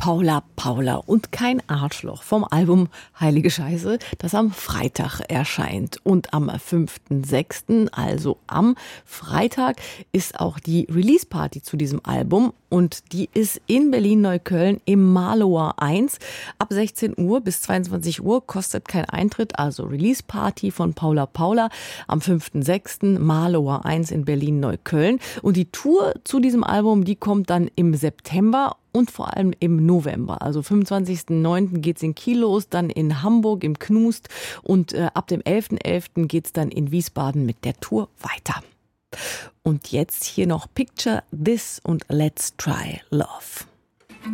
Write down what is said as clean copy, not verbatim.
Paula Paula und kein Arschloch vom Album Heilige Scheiße, das am Freitag erscheint. Und am 5.6., also am Freitag, ist auch die Release-Party zu diesem Album. Und die ist in Berlin-Neukölln im Malower 1. Ab 16 Uhr bis 22 Uhr kostet kein Eintritt. Also Release-Party von Paula Paula am 5.6. Malower 1 in Berlin-Neukölln. Und die Tour zu diesem Album, die kommt dann im September und vor allem im November. Also 25.09. geht's in Kiel los, dann in Hamburg im Knust und ab dem 11.11. geht's dann in Wiesbaden mit der Tour weiter. Und jetzt hier noch Picture This und Let's Try Love.